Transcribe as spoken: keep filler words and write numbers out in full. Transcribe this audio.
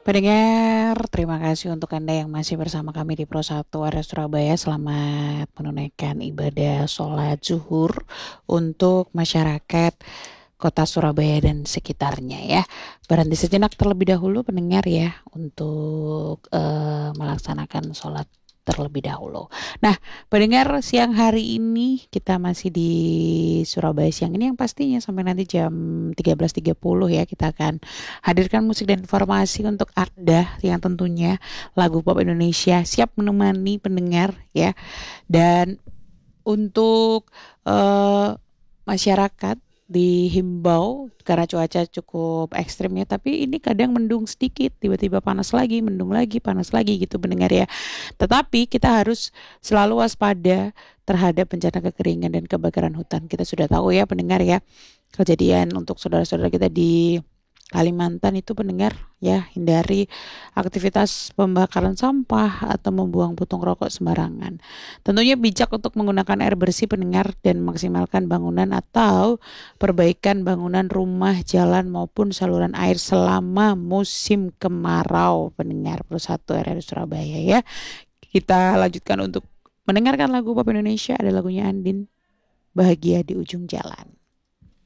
Pendengar, terima kasih untuk Anda yang masih bersama kami di Pro satu area Surabaya. Selamat menunaikan ibadah sholat zuhur untuk masyarakat kota Surabaya dan sekitarnya ya. Berhenti sejenak terlebih dahulu pendengar ya untuk eh, melaksanakan sholat terlebih dahulu. Nah, pendengar siang hari ini kita masih di Surabaya siang ini yang pastinya sampai nanti jam tiga belas tiga puluh ya kita akan hadirkan musik dan informasi untuk Anda yang tentunya lagu pop Indonesia siap menemani pendengar ya. Dan untuk eh, masyarakat dihimbau karena cuaca cukup ekstrim ya, tapi ini kadang mendung sedikit, tiba-tiba panas lagi, mendung lagi, panas lagi gitu pendengar ya. Tetapi kita harus selalu waspada terhadap bencana kekeringan dan kebakaran hutan. Kita sudah tahu ya pendengar ya, kejadian untuk saudara-saudara kita di Kalimantan itu pendengar ya, hindari aktivitas pembakaran sampah atau membuang putung rokok sembarangan. Tentunya bijak untuk menggunakan air bersih pendengar dan maksimalkan bangunan atau perbaikan bangunan rumah, jalan maupun saluran air selama musim kemarau pendengar Pro satu R R Surabaya ya. Kita lanjutkan untuk mendengarkan lagu pop Indonesia, ada lagunya Andin, Bahagia di Ujung Jalan.